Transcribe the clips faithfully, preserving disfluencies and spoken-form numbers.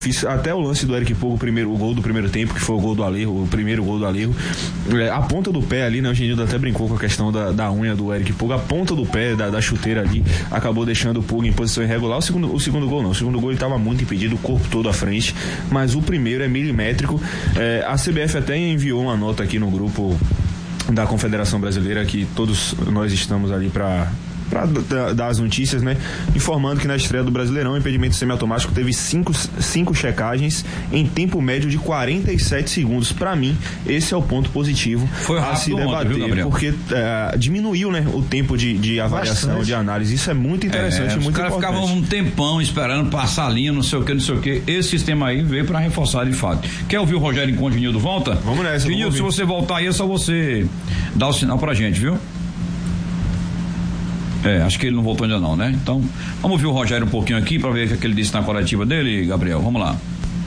Fiz até o lance do Eric Pouco, o primeiro o gol do primeiro tempo, que foi o gol do Alejo, o primeiro gol do Alejo. É, a ponta do pé ali, né? O Genildo até brincou com a questão da, da unha do Eric Pouco. A ponta do pé, da, da chuteira ali, acabou deixando o Pouco em posição irregular. O segundo, o segundo gol não. O segundo gol ele estava muito impedido, o corpo todo à frente. Mas o primeiro é milimétrico. É, a C B F até enviou uma nota aqui no grupo da Confederação Brasileira, que todos nós estamos ali para para dar as notícias, né? Informando que na estreia do Brasileirão, o impedimento semiautomático teve cinco, cinco checagens em tempo médio de quarenta e sete segundos. Para mim, esse é o ponto positivo Foi a se debater, ontem, viu, porque é, diminuiu, né, o tempo de, de avaliação, bastante. De análise. Isso é muito interessante, é, muito os caras importante. ficavam um tempão esperando passar a linha, não sei o que, não sei o que. Esse sistema aí veio para reforçar de fato. Quer ouvir o Rogério enquanto o Genildo volta? Vamos nessa. Genildo, se você voltar aí, é só você dar o sinal pra gente, viu? É, acho que ele não voltou ainda não, né? Então, vamos ouvir o Rogério um pouquinho aqui para ver o que ele disse na coletiva dele, Gabriel. Vamos lá.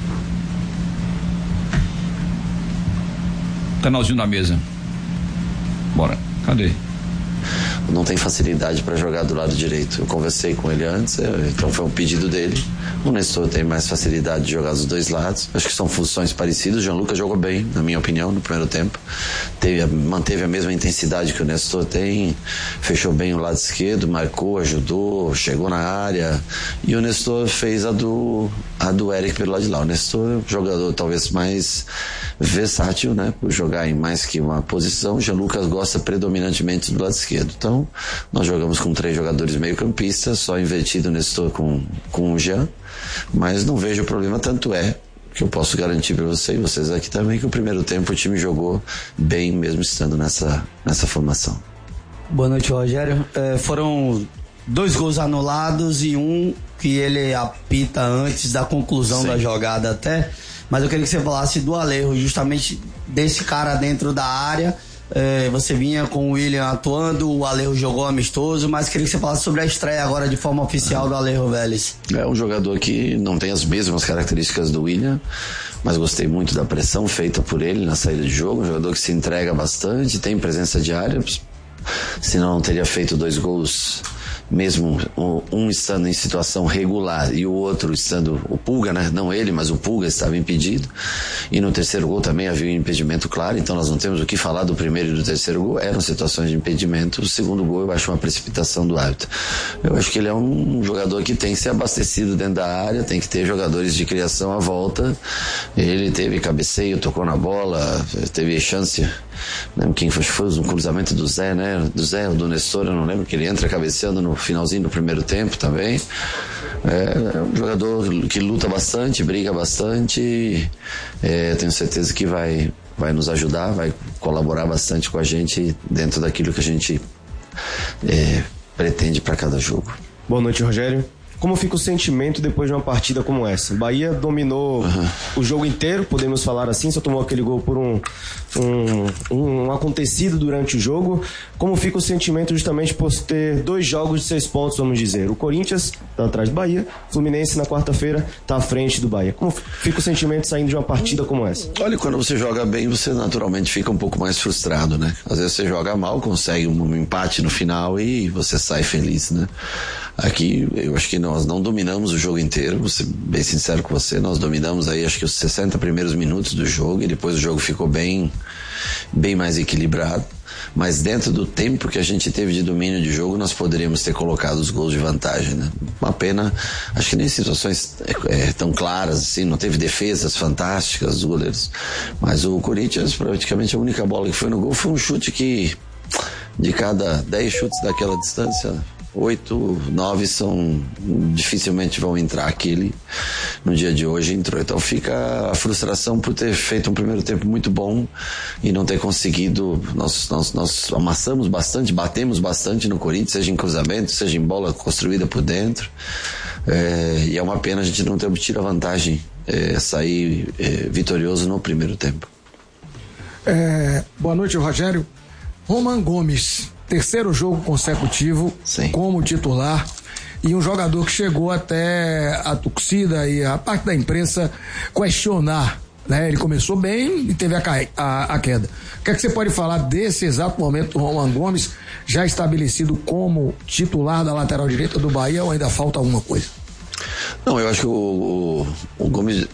Canalzinho da mesa. Bora. Cadê? Não tem facilidade para jogar do lado direito. Eu conversei com ele antes, então foi um pedido dele. O Nestor tem mais facilidade de jogar dos dois lados. Acho que são funções parecidas. O Jean Lucas jogou bem, na minha opinião, no primeiro tempo. Teve, manteve a mesma intensidade que o Nestor tem. Fechou bem o lado esquerdo, marcou, ajudou, chegou na área. E o Nestor fez a do, a do Eric pelo lado de lá. O Nestor é um jogador talvez mais versátil, né? Por jogar em mais que uma posição. O Jean Lucas gosta predominantemente do lado esquerdo. Então, nós jogamos com três jogadores meio-campistas, só invertido o Nestor com, com o Jean. Mas não vejo problema, tanto é que eu posso garantir para você e vocês aqui também que o primeiro tempo o time jogou bem mesmo estando nessa, nessa formação. Boa noite, Rogério. É, foram dois gols anulados e um que ele apita antes da conclusão Sim. da jogada até, mas eu queria que você falasse do Alejo, justamente desse cara dentro da área. É, você vinha com o William atuando, o Alejo jogou amistoso, mas queria que você falasse sobre a estreia agora de forma oficial do Alejo Vélez. É um jogador que não tem as mesmas características do William, mas gostei muito da pressão feita por ele na saída de jogo. Um jogador que se entrega bastante, tem presença de área, senão não teria feito dois gols, mesmo um estando em situação regular e o outro estando, o Pulga, né? Não ele, mas o Pulga estava impedido. E no terceiro gol também havia um impedimento claro, então nós não temos o que falar do primeiro e do terceiro gol, eram situações de impedimento. O segundo gol eu acho uma precipitação do árbitro. Eu acho que ele é um jogador que tem que ser abastecido dentro da área, tem que ter jogadores de criação à volta. Ele teve cabeceio, tocou na bola, teve chance, não lembro quem foi, foi um cruzamento do Zé, né? Do Zé ou do Nestor, eu não lembro, que ele entra cabeceando no finalzinho do primeiro tempo também. É um jogador que luta bastante, briga bastante. É, tenho certeza que vai, vai nos ajudar, vai colaborar bastante com a gente dentro daquilo que a gente é, pretende para cada jogo. Boa noite, Rogério. Como fica o sentimento depois de uma partida como essa? Bahia dominou uhum. o jogo inteiro, podemos falar assim, só tomou aquele gol por um, um, um acontecido durante o jogo. Como fica o sentimento justamente por ter dois jogos de seis pontos, vamos dizer? O Corinthians está atrás do Bahia, Fluminense na quarta-feira está à frente do Bahia. Como fica o sentimento saindo de uma partida como essa? Olha, quando você joga bem, você naturalmente fica um pouco mais frustrado, né? Às vezes você joga mal, consegue um empate no final e você sai feliz, né? Aqui, eu acho que nós não dominamos o jogo inteiro, vou ser bem sincero com você, nós dominamos aí acho que os sessenta primeiros minutos do jogo e depois o jogo ficou bem, bem mais equilibrado, mas dentro do tempo que a gente teve de domínio de jogo, nós poderíamos ter colocado os gols de vantagem, né? Uma pena, acho que nem situações é, tão claras assim, não teve defesas fantásticas dos goleiros, mas o Corinthians, praticamente a única bola que foi no gol foi um chute que, de cada dez chutes daquela distância, oito, nove são, dificilmente vão entrar. Aquele no dia de hoje entrou, então fica a frustração por ter feito um primeiro tempo muito bom e não ter conseguido. Nós, nós, nós amassamos bastante, batemos bastante no Corinthians, seja em cruzamento, seja em bola construída por dentro, é, e é uma pena a gente não ter obtido a vantagem, é, sair é, vitorioso no primeiro tempo. É, boa noite, Rogério. Roman Gomes, terceiro jogo consecutivo Sim. como titular e um jogador que chegou até a torcida e a parte da imprensa questionar, né? Ele começou bem e teve a, a, a queda. O que é que você pode falar desse exato momento do Roman Gomes, já estabelecido como titular da lateral direita do Bahia, ou ainda falta alguma coisa? Não, eu acho que o, o, o Gomes